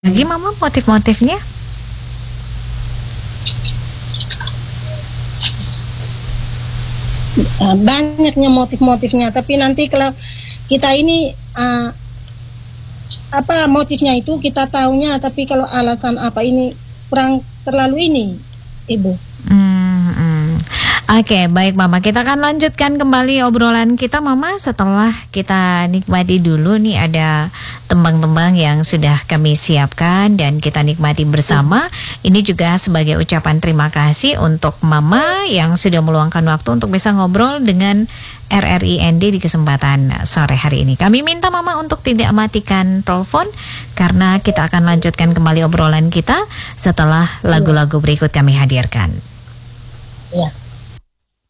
Lagi Mama motif-motifnya? Banyaknya motif-motifnya, tapi nanti kalau kita ini apa motifnya itu kita taunya, tapi kalau alasan apa ini kurang terlalu ini, Ibu. Oke, baik Mama. Kita akan lanjutkan kembali obrolan kita Mama setelah kita nikmati dulu nih ada tembang-tembang yang sudah kami siapkan dan kita nikmati bersama. Ini juga sebagai ucapan terima kasih untuk Mama yang sudah meluangkan waktu untuk bisa ngobrol dengan RRIND di kesempatan sore hari ini. Kami minta Mama untuk tidak matikan telepon karena kita akan lanjutkan kembali obrolan kita setelah lagu-lagu berikut kami hadirkan. Ya.